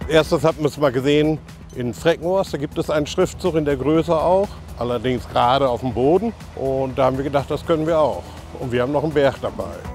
erstes hatten wir es mal gesehen in Freckenhorst. Da gibt es einen Schriftzug in der Größe auch, allerdings gerade auf dem Boden. Und da haben wir gedacht, das können wir auch. Und wir haben noch einen Berg dabei.